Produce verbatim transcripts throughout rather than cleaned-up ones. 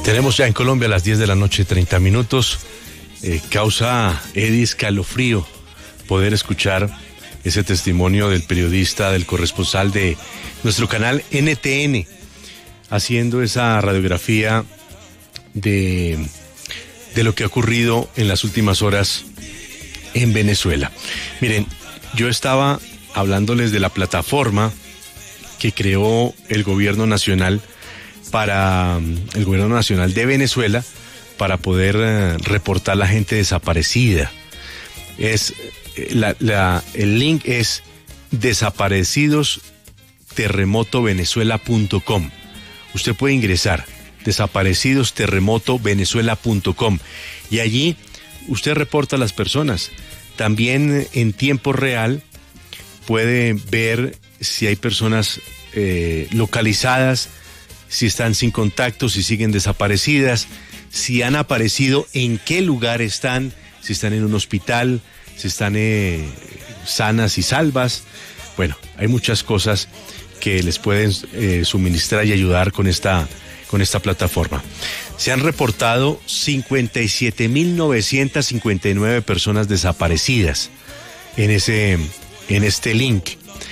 Tenemos ya en Colombia a las diez de la noche, treinta minutos. Eh, causa Eddie escalofrío poder escuchar ese testimonio del periodista, del corresponsal de nuestro canal N T N, haciendo esa radiografía de, de lo que ha ocurrido en las últimas horas en Venezuela. Miren, yo estaba hablándoles de la plataforma que creó el gobierno nacional para el gobierno nacional de Venezuela para poder eh, reportar la gente desaparecida. Es la, la, el link es desaparecidos terremoto venezuela punto com. Usted puede ingresar desaparecidos terremoto venezuela punto com y allí usted reporta a las personas. También en tiempo real puede ver si hay personas eh, localizadas, si están sin contacto, si siguen desaparecidas, si han aparecido, en qué lugar están, si están en un hospital, si están eh, sanas y salvas. Bueno, hay muchas cosas que les pueden eh, suministrar y ayudar con esta, con esta plataforma. Se han reportado cincuenta y siete mil novecientas cincuenta y nueve personas desaparecidas en, ese, en este link.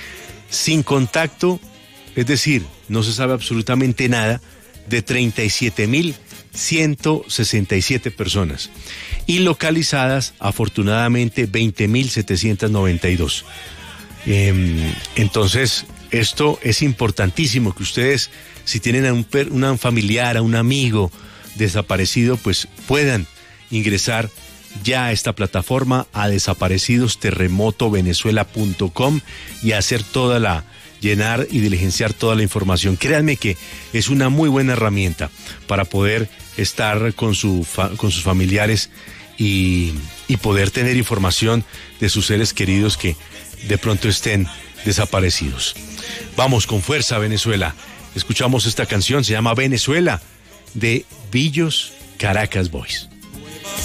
Sin contacto, es decir, no se sabe absolutamente nada de treinta y siete mil ciento sesenta y siete personas y localizadas afortunadamente veinte mil setecientos noventa y dos. Eh, entonces, esto es importantísimo que ustedes, si tienen a un, un familiar, a un amigo desaparecido, pues puedan ingresar ya a esta plataforma, a desaparecidos terremoto venezuela punto com y hacer toda la llenar y diligenciar toda la información. Créanme que es una muy buena herramienta para poder estar con, su fa, con sus familiares y, y poder tener información de sus seres queridos que de pronto estén desaparecidos. Vamos con fuerza, Venezuela. Escuchamos esta canción, se llama Venezuela, de Villos Caracas Boys.